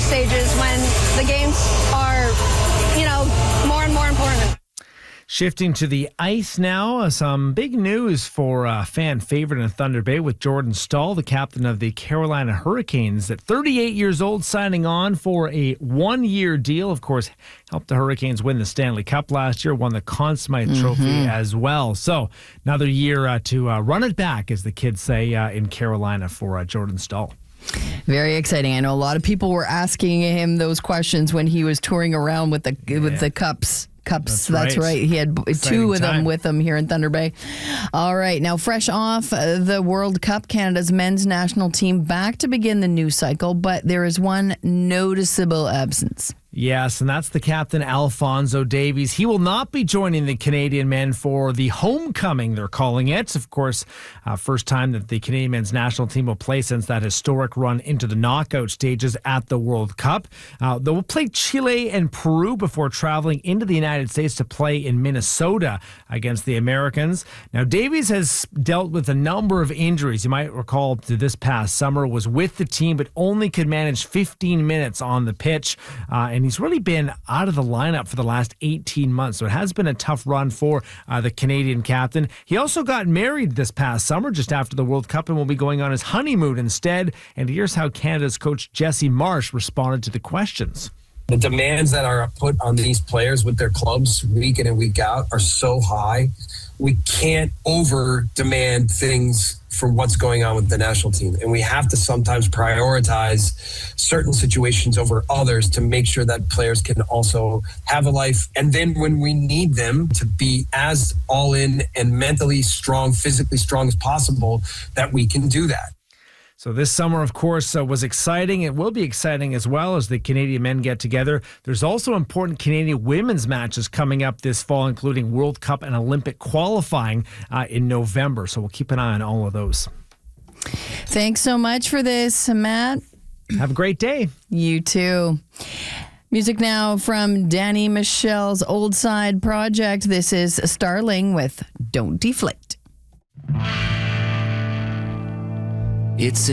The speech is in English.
stages when the games are, more and more important. Shifting to the ice now, some big news for fan favorite in Thunder Bay with Jordan Staal, the captain of the Carolina Hurricanes, at 38 years old, signing on for a one-year deal. Of course, helped the Hurricanes win the Stanley Cup last year, won the Conn Smythe Trophy as well. So another year to run it back, as the kids say, in Carolina for Jordan Staal. Very exciting. I know a lot of people were asking him those questions when he was touring around with the cups. That's right. He had two of them with him here in Thunder Bay. All right. Now, fresh off the World Cup, Canada's men's national team back to begin the new cycle, but there is one noticeable absence. Yes, and that's the captain, Alphonso Davies. He will not be joining the Canadian men for the homecoming, they're calling it. Of course, first time that the Canadian men's national team will play since that historic run into the knockout stages at the World Cup. They will play Chile and Peru before traveling into the United States to play in Minnesota against the Americans. Now, Davies has dealt with a number of injuries. You might recall this past summer was with the team, but only could manage 15 minutes on the pitch. And he's really been out of the lineup for the last 18 months. So it has been a tough run for the Canadian captain. He also got married this past summer, just after the World Cup, and will be going on his honeymoon instead. And here's how Canada's coach Jesse Marsh responded to the questions. The demands that are put on these players with their clubs week in and week out are so high. We can't over demand things for what's going on with the national team. And we have to sometimes prioritize certain situations over others to make sure that players can also have a life. And then when we need them to be as all in and mentally strong, physically strong as possible, that we can do that. So this summer, of course, was exciting. It will be exciting as well as the Canadian men get together. There's also important Canadian women's matches coming up this fall, including World Cup and Olympic qualifying in November. So we'll keep an eye on all of those. Thanks so much for this, Matt. Have a great day. You too. Music now from Danny Michelle's Old Side Project. This is Starling with Don't Deflate. It's